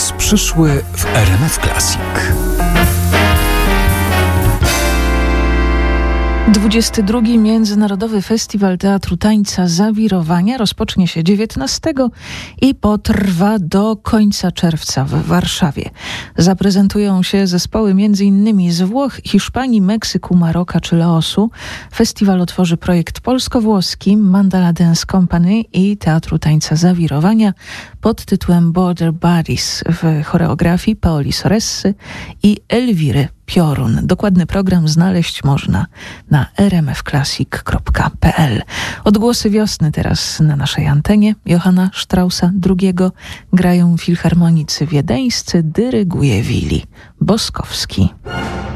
Czas przyszły w RMF Classic. 22. Międzynarodowy Festiwal Teatru Tańca Zawirowania rozpocznie się 19 i potrwa do końca czerwca w Warszawie. Zaprezentują się zespoły m.in. z Włoch, Hiszpanii, Meksyku, Maroka czy Laosu. Festiwal otworzy projekt polsko-włoski Mandala Dance Company i Teatru Tańca Zawirowania pod tytułem Border Buddies w choreografii Paoli Soressy i Elwiry Piorun. Dokładny program znaleźć można na rmfclassic.pl. Odgłosy wiosny teraz na naszej antenie. Johanna Straussa II grają filharmonicy wiedeńscy, dyryguje Willi Boskowski.